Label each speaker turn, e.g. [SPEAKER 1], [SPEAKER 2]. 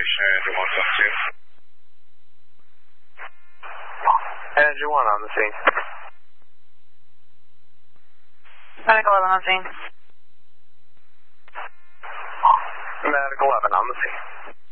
[SPEAKER 1] station, engine 172. Engine 1 on the scene.
[SPEAKER 2] Medical 11 on scene.
[SPEAKER 1] Medical 11 on the scene.